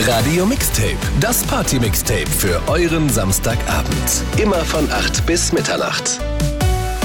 Radio Mixtape, das Party-Mixtape für euren Samstagabend. Immer von 8 bis Mitternacht.